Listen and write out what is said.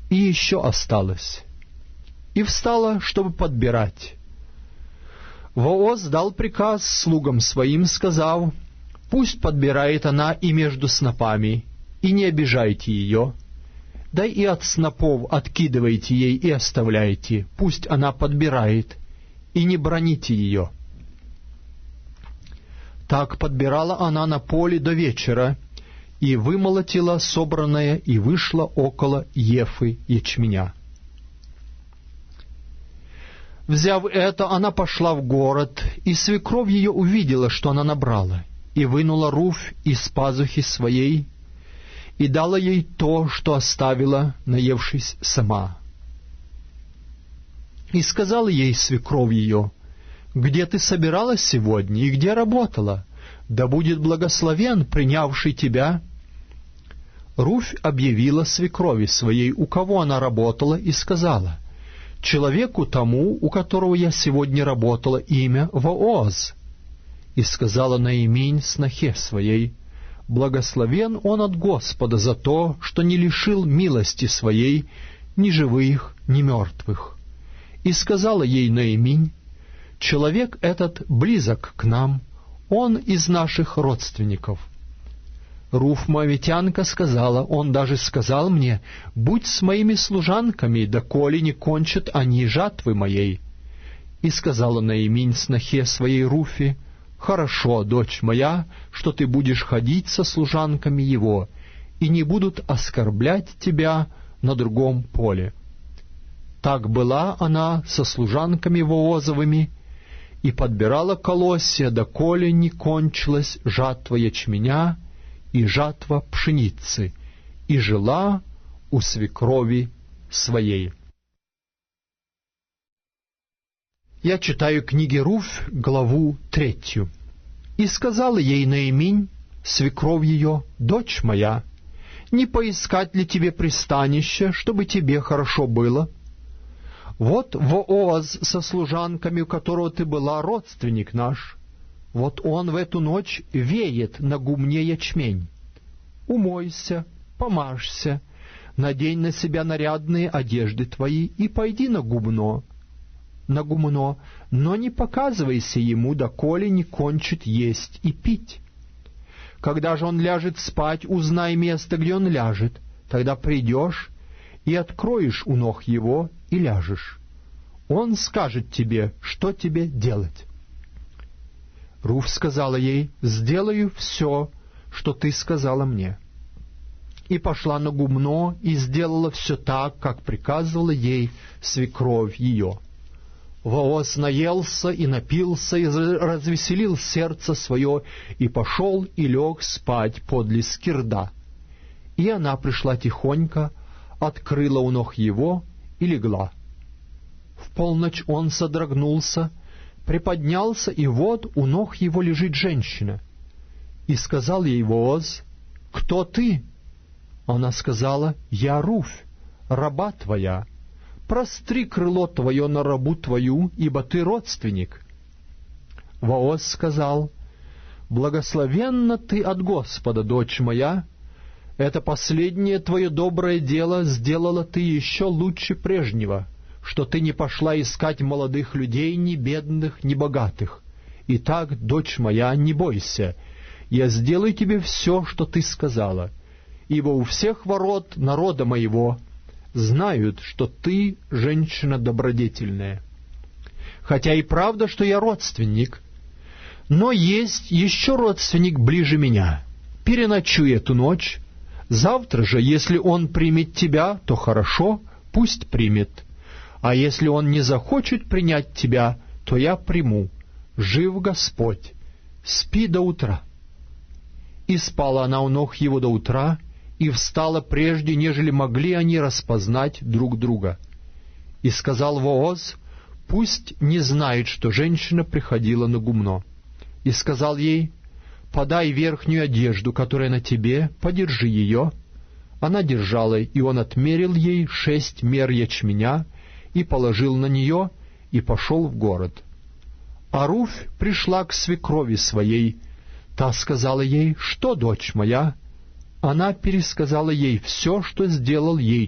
и еще осталось. И встала, чтобы подбирать. Вооз дал приказ слугам своим, сказав: «Пусть подбирает она и между снопами, и не обижайте ее. Да и от снопов откидывайте ей и оставляйте, пусть она подбирает, и не браните ее». Так подбирала она на поле до вечера, и вымолотила собранное, и вышла около ефы ячменя. Взяв это, она пошла в город, и свекровь ее увидела, что она набрала, и вынула Руфь из пазухи своей, и дала ей то, что оставила, наевшись сама. И сказала ей свекровь ее: «Где ты собиралась сегодня и где работала? Да будет благословен принявший тебя». Руфь объявила свекрови своей, у кого она работала, и сказала: «Человеку тому, у которого я сегодня работала, имя Вооз». И сказала Наиминь снохе своей: «Благословен он от Господа за то, что не лишил милости своей ни живых, ни мертвых». И сказала ей Наиминь: «Человек этот близок к нам, он из наших родственников». Руфь моавитянка сказала: «Он даже сказал мне: будь с моими служанками, доколе не кончат они жатвы моей». И сказала Наиминь снохе своей Руфи: «Хорошо, дочь моя, что ты будешь ходить со служанками его, и не будут оскорблять тебя на другом поле». Так была она со служанками Воозовыми, и подбирала колосья, доколе не кончилась жатва ячменя и жатва пшеницы, и жила у свекрови своей. Я читаю книги Руфь, главу 3. «И сказала ей Наиминь, свекровь ее: дочь моя, не поискать ли тебе пристанище, чтобы тебе хорошо было? Вот Вооз со служанками, у которого ты была, родственник наш. Вот он в эту ночь веет на гумне ячмень. Умойся, помажься, надень на себя нарядные одежды твои и пойди на гумно, но не показывайся ему, доколе не кончит есть и пить. Когда же он ляжет спать, узнай место, где он ляжет, тогда придешь и откроешь у ног его и ляжешь. Он скажет тебе, что тебе делать». Руфь сказала ей: «Сделаю все, что ты сказала мне». И пошла на гумно, и сделала все так, как приказывала ей свекровь ее. Вооз наелся и напился, и развеселил сердце свое, и пошел и лег спать подле скирда. И она пришла тихонько, открыла у ног его и легла. В полночь он содрогнулся, приподнялся, и вот у ног его лежит женщина. И сказал ей Вооз: «Кто ты?» Она сказала: «Я Руфь, раба твоя. Простри крыло твое на рабу твою, ибо ты родственник». Вооз сказал: «Благословенна ты от Господа, дочь моя. Это последнее твое доброе дело сделала ты еще лучше прежнего, что ты не пошла искать молодых людей, ни бедных, ни богатых. Итак, дочь моя, не бойся, я сделаю тебе все, что ты сказала, ибо у всех ворот народа моего знают, что ты женщина добродетельная. Хотя и правда, что я родственник, но есть еще родственник ближе меня. Переночуй эту ночь. Завтра же, если он примет тебя, то хорошо, пусть примет. А если он не захочет принять тебя, то я приму. Жив Господь. Спи до утра». И спала она у ног его до утра, и встала прежде, нежели могли они распознать друг друга. И сказал Вооз: «Пусть не знает, что женщина приходила на гумно». И сказал ей: «Подай верхнюю одежду, которая на тебе, подержи ее». Она держала, и он отмерил ей 6 мер ячменя, и положил на нее, и пошел в город. А Руфь пришла к свекрови своей. Та сказала ей: «Что, дочь моя?» Она пересказала ей все, что сделал ей